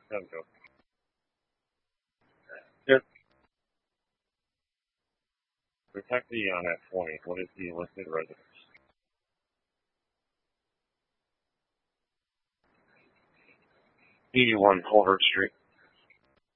There we go. Yep. Protectee on that 20. What is the listed residence? 81 Colbert Street.